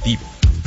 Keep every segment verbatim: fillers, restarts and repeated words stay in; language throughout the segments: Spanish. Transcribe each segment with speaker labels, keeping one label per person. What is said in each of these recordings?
Speaker 1: informativo.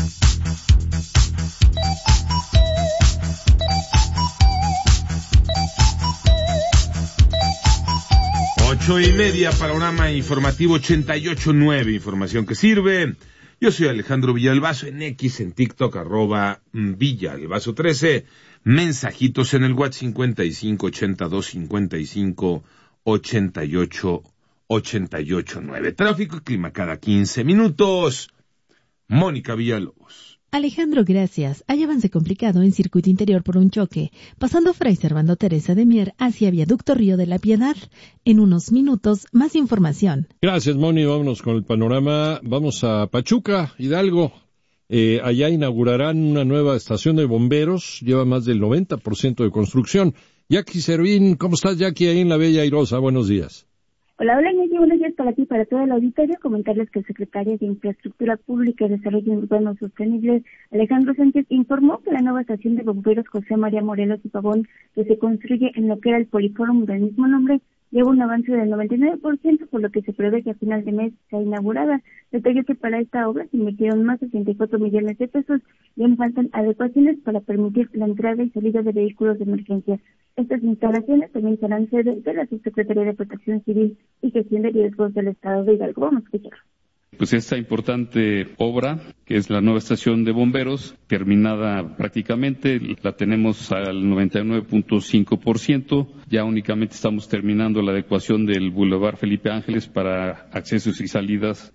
Speaker 2: Ocho y media, panorama informativo ochenta y ocho punto nueve, información que sirve. Yo soy Alejandro Villalbazo, en X, en TikTok, arroba Villalbazo trece. Mensajitos en el WhatsApp cincuenta y cinco ochenta y dos cincuenta y cinco ochenta y ocho ochenta y ocho nueve. Tráfico y clima cada quince minutos. Mónica Villalobos.
Speaker 3: Alejandro, gracias. Hay avance complicado en circuito interior por un choque, pasando Fray Servando Teresa de Mier hacia Viaducto Río de la Piedad. En unos minutos, más información.
Speaker 4: Gracias, Moni. Vámonos con el panorama. Vamos a Pachuca, Hidalgo. Eh, allá inaugurarán una nueva estación de bomberos. Lleva más del noventa por ciento de construcción. Jackie Servín, ¿cómo estás, Jackie, ahí en la Bella Airosa? Buenos días.
Speaker 5: Hola, hola, Ñeñe, buenos días para ti y para todo el auditorio. Comentarles que el secretario de Infraestructura Pública y Desarrollo Urbano Sostenible, Alejandro Sánchez, informó que la nueva estación de bomberos José María Morelos y Pavón, que se construye en lo que era el Polifórum del mismo nombre, lleva un avance del noventa y nueve por ciento, por lo que se prevé que a final de mes sea inaugurada. Detalló que para esta obra se invirtieron más de sesenta y cuatro millones de pesos y aún faltan adecuaciones para permitir la entrada y salida de vehículos de emergencia. Estas instalaciones también serán sede de la Subsecretaría de Protección Civil y Gestión de Riesgos del Estado de Hidalgo. Vamos a escuchar.
Speaker 6: Pues esta importante obra, que es la nueva estación de bomberos, terminada prácticamente, la tenemos al noventa y nueve punto cinco por ciento. Ya únicamente estamos terminando la adecuación del Boulevard Felipe Ángeles para accesos y salidas